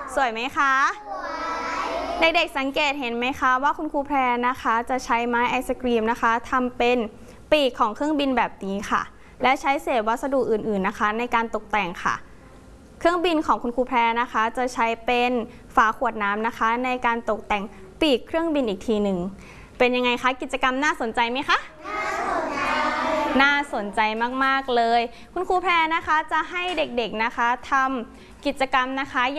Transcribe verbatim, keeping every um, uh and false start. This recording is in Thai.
สวยไหมคะเด็กๆสังเกตเห็นไหมคะว่าคุณครูแพรนะคะจะใช้ไม้ไอศกรีมนะคะทำเป็นปีกของเครื่องบินแบบนี้ค่ะและใช้เศษวัสดุอื่นๆนะคะในการตกแต่งค่ะเครื่องบินของคุณครูแพรนะคะจะใช้เป็นฝาขวดน้ำนะคะในการตกแต่งปีกเครื่องบินอีกทีหนึ่งเป็นยังไงคะกิจกรรมน่าสนใจไหมคะน่าสนใจมากๆเลยคุณครูแพรนะคะจะให้เด็กๆนะคะทำกิจกรรมนะคะ